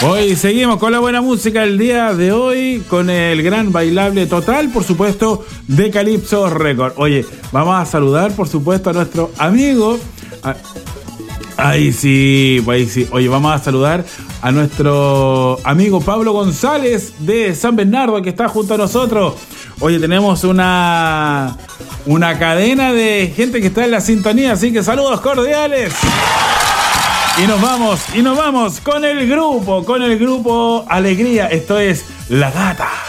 Hoy seguimos con la buena música el día de hoy, con el gran bailable total, por supuesto, de Calypso Record. Oye, vamos a saludar, por supuesto, a nuestro amigo. Ahí sí, ahí sí. Oye, vamos a saludar a nuestro amigo Pablo González de San Bernardo, que está junto a nosotros. Oye, tenemos una cadena de gente que está en la sintonía, así que saludos cordiales. Y nos vamos con el grupo Alegría. Esto es La Gata.